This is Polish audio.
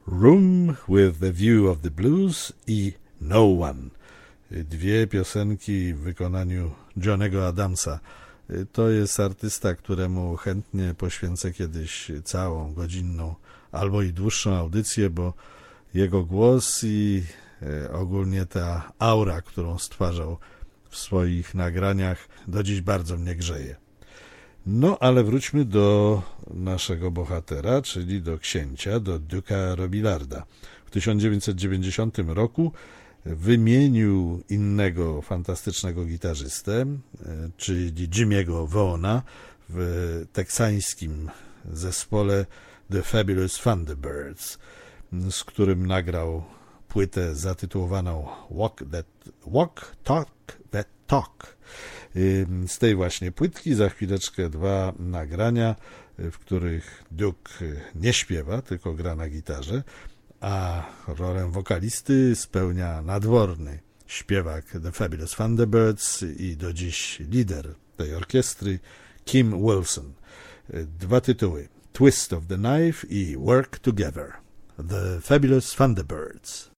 Room with the View of the Blues i No One. Dwie piosenki w wykonaniu Johnego Adamsa. To jest artysta, któremu chętnie poświęcę kiedyś całą godzinną albo i dłuższą audycję, bo jego głos i ogólnie ta aura, którą stwarzał w swoich nagraniach, do dziś bardzo mnie grzeje. No, ale wróćmy do naszego bohatera, czyli do księcia, do Duke'a Robillarda. W 1990 roku wymienił innego fantastycznego gitarzystę, czyli Jimmy'ego Vaughana w teksańskim zespole The Fabulous Thunderbirds, z którym nagrał płytę zatytułowaną Walk, Talk, That Talk. Z tej właśnie płytki za chwileczkę dwa nagrania, w których Duke nie śpiewa, tylko gra na gitarze, a rolę wokalisty spełnia nadworny śpiewak The Fabulous Thunderbirds i do dziś lider tej orkiestry Kim Wilson. Dwa tytuły: Twist of the Knife i Work Together. The Fabulous Thunderbirds.